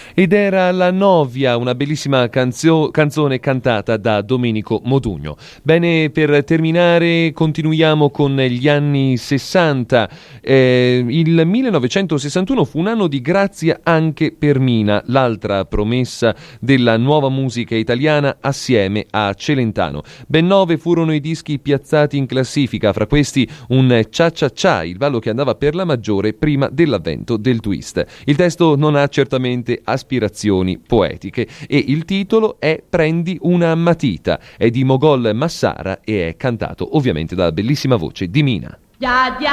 Ed era La Novia, una bellissima canzone cantata da Domenico Modugno. Bene, per terminare continuiamo con gli anni 60. Il 1961 fu un anno di grazia anche per Mina, l'altra promessa della nuova musica italiana assieme a Celentano. Ben 9 furono i dischi piazzati in classifica, fra questi un Cia Cia Cia, il ballo che andava per la maggiore prima dell'avvento del twist. Il testo non ha certamente aspirazioni poetiche e il titolo è Prendi una matita, è di Mogol Massara e è cantato ovviamente dalla bellissima voce di Mina.